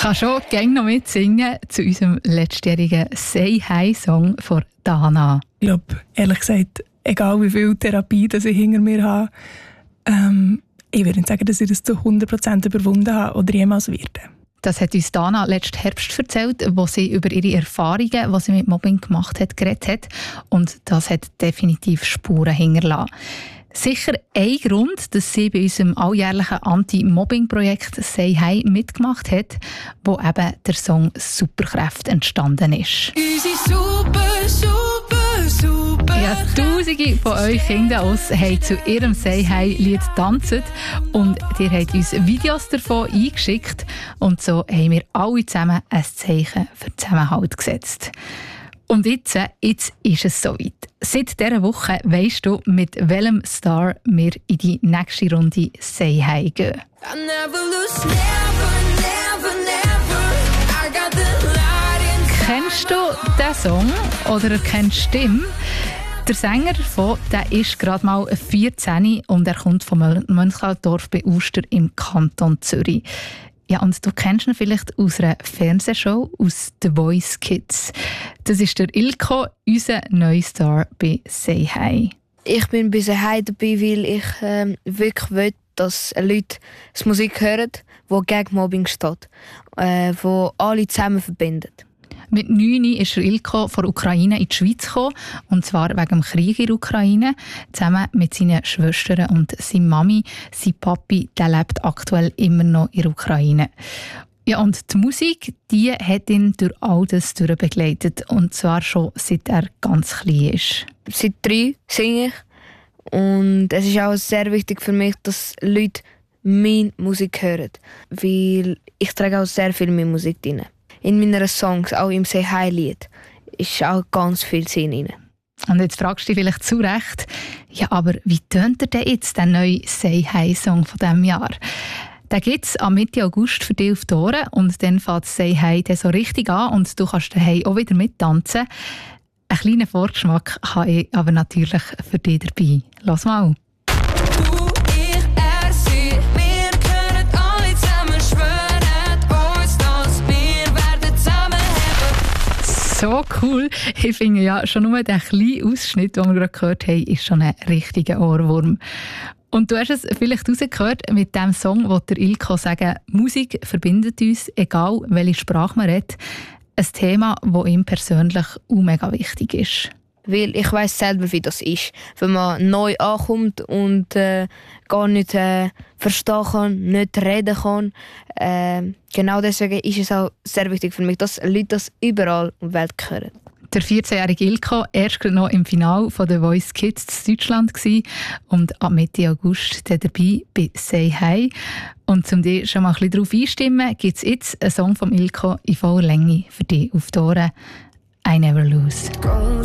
kann schon gerne noch mitsingen zu unserem letztjährigen «Say Hi»-Song von Dana. Ich glaube, ehrlich gesagt, egal wie viel Therapie das ich hinter mir habe, ich würde nicht sagen, dass ich das zu 100% überwunden habe oder jemals werde. Das hat uns Dana letzten Herbst erzählt, wo sie über ihre Erfahrungen, die sie mit Mobbing gemacht hat, geredet hat. Und das hat definitiv Spuren hinterlassen. Sicher ein Grund, dass sie bei unserem alljährlichen Anti-Mobbing-Projekt «Say Hi» mitgemacht hat, wo eben der Song «Superkräfte» entstanden ist. Ja, Tausende von euch Kinder haben zu ihrem «Say Hi»-Lied getanzt und ihr habt uns Videos davon eingeschickt und so haben wir alle zusammen ein Zeichen für Zusammenhalt gesetzt. Und jetzt ist es soweit. Seit dieser Woche weisst du, mit welchem Star wir in die nächste Runde «Say Hi» gehen. Kennst du diesen Song oder kennst du die Stimme? Der Sänger davon, der ist gerade mal 14 und er kommt vom Mönchaldorf bei Uster im Kanton Zürich. Ja, und du kennst ihn vielleicht aus einer Fernsehshow, aus «The Voice Kids». Das ist der Ilko, unser neuer Star bei «Say Hi». Ich bin bei «Say Hi» dabei, weil ich wirklich will, dass Leute die Musik hören, die gegen Mobbing steht, die alle zusammen verbindet. Mit 9 ist Ilko von der Ukraine in die Schweiz gekommen, und zwar wegen dem Krieg in der Ukraine, zusammen mit seinen Schwestern und seiner Mami. Sein Papi, der lebt aktuell immer noch in der Ukraine. Ja, und die Musik, die hat ihn durch all das begleitet, und zwar schon seit er ganz klein ist. Seit 3 singe ich und es ist auch sehr wichtig für mich, dass Leute meine Musik hören, weil ich trage auch sehr viel meine Musik rein. In meinen Songs, auch im «Say Hi»-Lied, ist auch ganz viel Sinn drin. Und jetzt fragst du dich vielleicht zu Recht, ja, aber wie tönt denn jetzt der neue «Say Hi»-Song von diesem Jahr? Den gibt es am Mitte August für dich auf die Ohren und dann fängt «Say Hi» so richtig an und du kannst daheim auch wieder mittanzen. Einen kleinen Vorgeschmack habe ich aber natürlich für dich dabei. Lass mal. So cool. Ich finde ja, schon nur der kleine Ausschnitt, den wir gerade gehört haben, ist schon ein richtiger Ohrwurm. Und du hast es vielleicht rausgehört, mit diesem Song will der Ilko sagen, Musik verbindet uns, egal welche Sprache man redet. Ein Thema, das ihm persönlich auch mega wichtig ist. Weil ich weiss selber, wie das ist, wenn man neu ankommt und gar nicht verstehen kann, nicht reden kann. Genau deswegen ist es auch sehr wichtig für mich, dass Leute das überall in der Welt hören. Der 14-jährige Ilko war erst noch im Finale von «The Voice Kids» in Deutschland und ab Mitte August dabei bei «Say Hi». Und um dich schon mal ein bisschen darauf einstimmen, gibt es jetzt einen Song von Ilko in voller Länge für dich auf die Ohren. «I Never Lose».